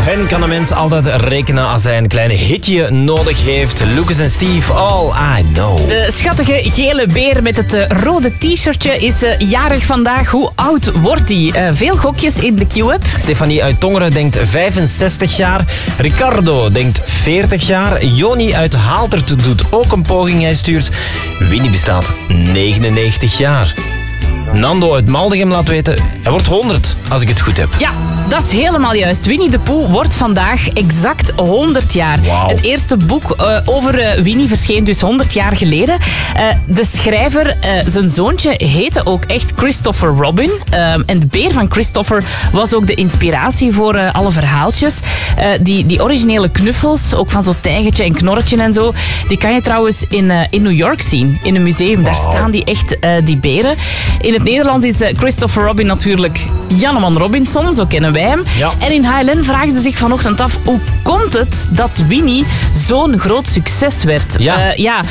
hen kan de mens altijd rekenen als hij een kleine hitje nodig heeft. Lucas en Steve, All I Know. De schattige gele beer met het rode t-shirtje is jarig vandaag. Hoe oud wordt hij? Veel gokjes in de Q-app. Stefanie uit Tongeren denkt 65 jaar. Ricardo denkt 40 jaar. Joni uit Haaltert doet ook een poging. Hij stuurt: Winnie bestaat 99 jaar. Nando uit Maldegem laat weten, hij wordt 100, als ik het goed heb. Ja, dat is helemaal juist. Winnie de Pooh wordt vandaag exact 100 jaar. Wauw. Het eerste boek over Winnie verscheen dus 100 jaar geleden. De schrijver, zijn zoontje, heette ook echt Christopher Robin. En de beer van Christopher was ook de inspiratie voor alle verhaaltjes. Die originele knuffels, ook van zo'n tijgertje en knorretje en zo, die kan je trouwens in New York zien, in een museum. Daar staan die echt, die beren. In het Nederlands is Christopher Robin natuurlijk Janneman Robinson, zo kennen wij hem. Ja. En in HLN vragen ze zich vanochtend af, hoe komt het dat Winnie zo'n groot succes werd? Ja.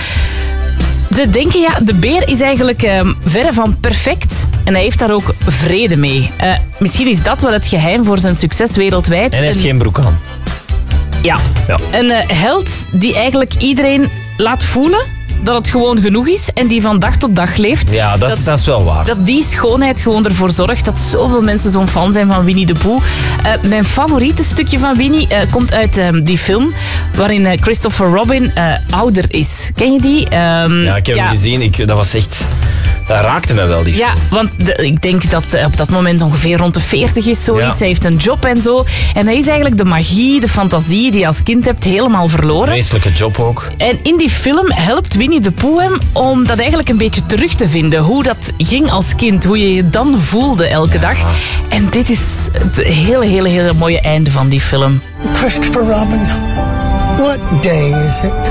Ze denken, de beer is eigenlijk verre van perfect en hij heeft daar ook vrede mee. Misschien is dat wel het geheim voor zijn succes wereldwijd. En hij heeft geen broek aan. Ja. Een held die eigenlijk iedereen laat voelen dat het gewoon genoeg is en die van dag tot dag leeft. Ja, dat is wel waar. Dat die schoonheid gewoon ervoor zorgt dat zoveel mensen zo'n fan zijn van Winnie de Pooh. Mijn favoriete stukje van Winnie komt uit die film waarin Christopher Robin ouder is. Ken je die? Ja, ik heb hem gezien. Dat was echt... Dat raakte me wel, die film. Ja, want ik denk dat hij op dat moment ongeveer rond de 40 is, zoiets. Ja. Hij heeft een job en zo. En hij is eigenlijk de magie, de fantasie die je als kind hebt helemaal verloren. Vreselijke job ook. En in die film helpt Winnie de Pooh hem om dat eigenlijk een beetje terug te vinden. Hoe dat ging als kind, hoe je je dan voelde elke dag. En dit is het hele mooie einde van die film. Christopher Robin, what day is it?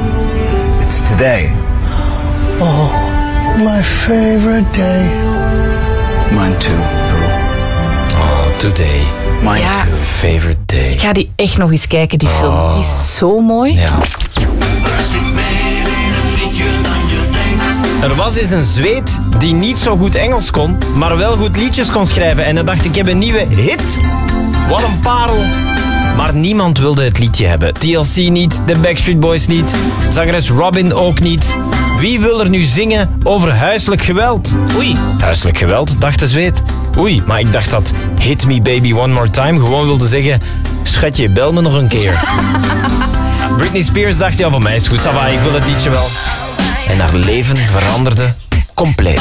It's today. Oh, my favorite day. Mine too. Oh, today. Mine Ja. too. Favorite day. Ik ga die echt nog eens kijken, die film. Die is zo mooi. Ja. Er was eens een Zweed die niet zo goed Engels kon, maar wel goed liedjes kon schrijven. En hij dacht, ik heb een nieuwe hit. Wat een parel. Maar niemand wilde het liedje hebben. TLC niet, de Backstreet Boys niet, zangeres Robin ook niet. Wie wil er nu zingen over huiselijk geweld? Oei. Huiselijk geweld, dacht de Zweed. Oei, maar ik dacht dat Hit Me Baby One More Time gewoon wilde zeggen, schatje, bel me nog een keer. Britney Spears dacht, ja, voor mij is het goed, ça va, ik wil het liedje wel. En haar leven veranderde compleet.